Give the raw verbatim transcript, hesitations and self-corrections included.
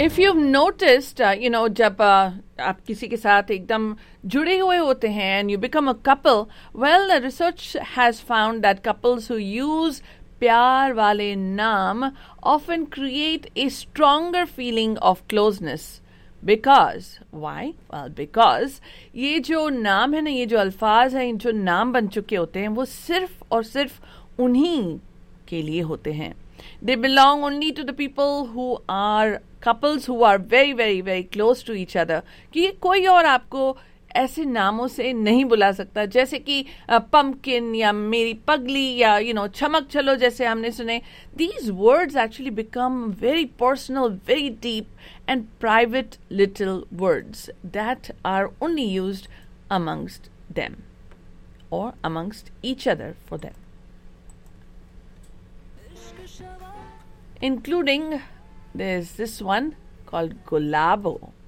If you noticed you know जब uh, आप किसी के साथ एकदम जुड़े हुए होते हैं and you become a couple, well research has found that couples who use प्यार वाले नाम often create a stronger feeling of closeness. Because why? Well because ये जो नाम है ना, ये जो अल्फाज हैं, जो नाम बन चुके होते हैं, वो सिर्फ और सिर्फ उन्हीं के लिए होते हैं. They belong only to the people who are couples who are very very very close to each other. कि कोई और आपको ऐसे नामों से नहीं बुला सकता, जैसे कि पम्पकिन या मेरी पगली या यू नो चमक चलो जैसे हमने सुने. These words actually become very personal, very deep and private little words that are only used amongst them or amongst each other for them. Including there's this one called Gulabo.